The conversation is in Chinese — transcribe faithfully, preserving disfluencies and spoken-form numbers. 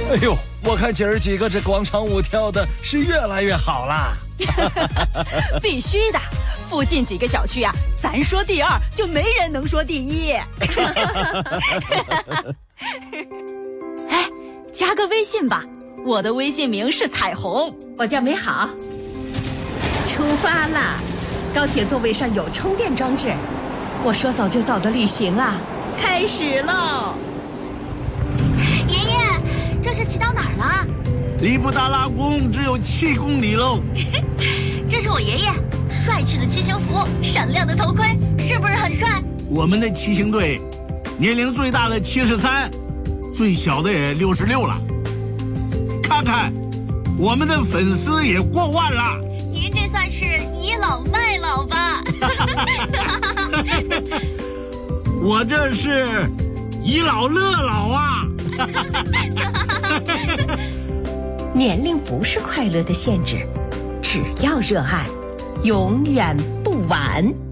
哎呦，我看姐儿几个这广场舞跳的是越来越好啦。 必须的，附近几个小区啊，咱说第二就没人能说第一。哎，加个微信吧，我的微信名是彩虹， 我叫美好。出发啦！高铁座位上有充电装置，我说走就走的旅行啊，开始喽！ 爷爷，这是骑到哪儿了？ 离布达拉宫只有七公里喽。 这是我爷爷，帅气的骑行服，闪亮的头盔，是不是很帅？ 我们的骑行队，年龄最大的七十三，最小的也六十六了。看看，我们的粉丝也过万了。 您这算是倚老卖老吧？ 我这是倚老乐老啊！ 年龄不是快乐的限制，只要热爱，永远不晚。